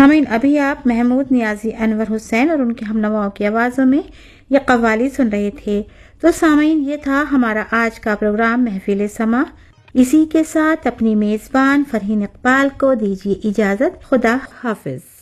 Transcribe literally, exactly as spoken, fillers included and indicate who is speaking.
Speaker 1: सामीन, अभी आप महमूद नियाजी, अनवर हुसैन और उनके हमनवाओं की आवाज़ों में ये कव्वाली सुन रहे थे। तो सामीन, ये था हमारा आज का प्रोग्राम महफिल समा। इसी के साथ अपनी मेज़बान फरहीन इकबाल को दीजिए इजाज़त। खुदा हाफिज।